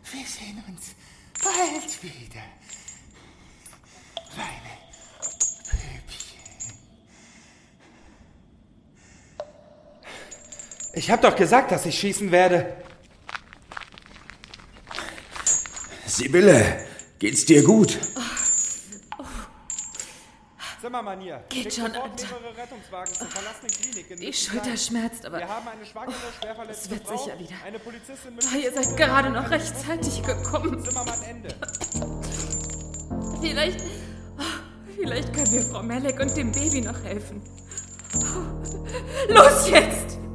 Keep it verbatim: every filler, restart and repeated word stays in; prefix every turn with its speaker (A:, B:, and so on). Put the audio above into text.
A: Wir sehen uns bald wieder. Meine Püppchen.
B: Ich hab doch gesagt, dass ich schießen werde.
C: Sibylle, geht's dir gut?
B: Zimmermann hier.
D: Geht schon,
B: sofort
D: Alter.
B: mehrere Rettungswagen zur verlassenen Klinik in
D: Die
B: München
D: Schulter
B: sein.
D: schmerzt, aber
B: Wir haben eine schwangere, schwer verletzte
D: es wird
B: Frau,
D: sicher wieder.
B: eine Polizistin mit
D: oh, ihr seid gerade noch rechtzeitig gekommen.
B: Zimmermann Ende.
D: Vielleicht, oh, vielleicht können wir Frau Melek und dem Baby noch helfen. Oh, los jetzt!